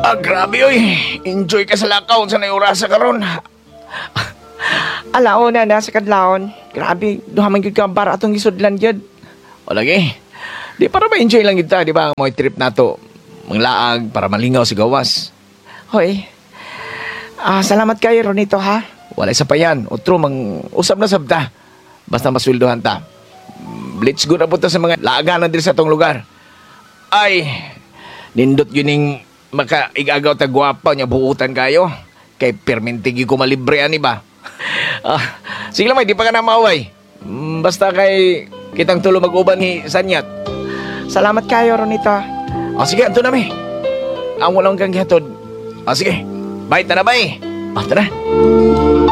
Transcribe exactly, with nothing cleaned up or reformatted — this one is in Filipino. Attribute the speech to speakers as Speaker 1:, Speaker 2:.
Speaker 1: Ah, grabe oy. Enjoy ka sa lakaw sa naurasa karon.
Speaker 2: Alaon na na sa kadlawon. Grabe, duhaman gyud ka para atong gisudlan gyud.
Speaker 1: O lagi. Di para ma-enjoy lang kita, di ba? Ang mga trip nato. Manglaag para malingaw si gawas.
Speaker 2: Hoy. Ah, salamat kayo Ronito ha.
Speaker 1: Wala sa payan. Otro, mang usap na sabta. Basta maswildohan ta. Blitz good na punta sa mga laaganan din sa tong lugar. Ay, nindot yun yung makaigagaw ta gwapa niya buutan kayo. Kay permintigi ko malibrean iba. Ah, sige lang may, di pa ka na maaway. Mm, Basta kay kitang tulo mag-uban ni Sanyat.
Speaker 2: Salamat kayo Ronito.
Speaker 1: O sige, anto na mi. Ang walang kang gihatod. O sige, bye, tara bye. O, tara.